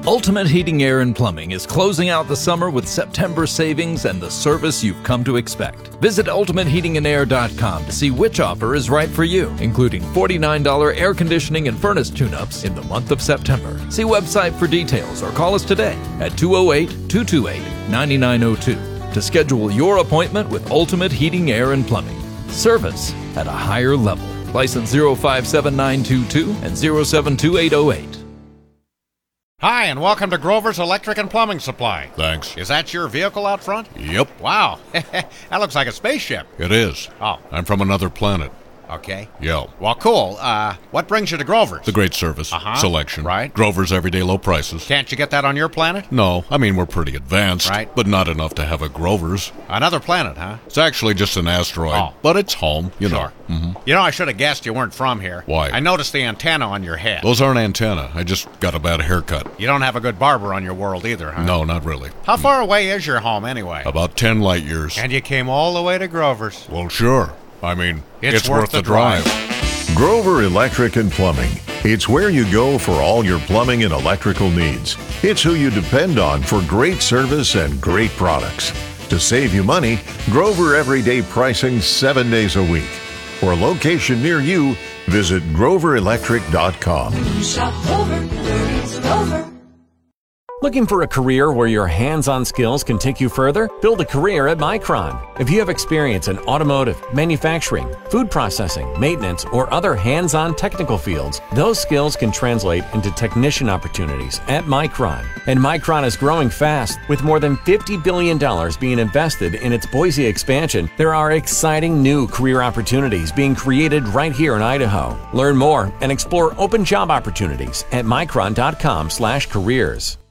Ultimate Heating, Air, and Plumbing is closing out the summer with September savings and the service you've come to expect. Visit UltimateHeatingAndAir.com to see which offer is right for you, including $49 air conditioning and furnace tune-ups in the month of September. See website for details or call us today at 208-228-9902 to schedule your appointment with Ultimate Heating, Air, and Plumbing. Service at a higher level. License 057922 and 072808. Hi, and welcome to Grover's Electric and Plumbing Supply. Thanks. Is that your vehicle out front? Yep. Wow, that looks like a spaceship. It is. Oh. I'm from another planet. Okay. Yeah. Well, cool. What brings you to Grover's? The great service, selection, right? Grover's everyday low prices. Can't you get that on your planet? No, I mean, we're pretty advanced, right? But not enough to have a Grover's. Another planet, huh? It's actually just an asteroid, but it's home, you know. Mm-hmm. You know, I should have guessed you weren't from here. Why? I noticed the antenna on your head. Those aren't antenna. I just got a bad haircut. You don't have a good barber on your world either, huh? No, not really. How far away is your home, anyway? About 10 light years. And you came all the way to Grover's. Well, sure. I mean, it's worth the drive. Grover Electric and Plumbing. It's where you go for all your plumbing and electrical needs. It's who you depend on for great service and great products. To save you money, Grover Everyday Pricing 7 days a week. For a location near you, visit GroverElectric.com. Shop Grover, learning's Grover. Looking for a career where your hands-on skills can take you further? Build a career at Micron. If you have experience in automotive, manufacturing, food processing, maintenance, or other hands-on technical fields, those skills can translate into technician opportunities at Micron. And Micron is growing fast. With more than $50 billion being invested in its Boise expansion, there are exciting new career opportunities being created right here in Idaho. Learn more and explore open job opportunities at micron.com/careers.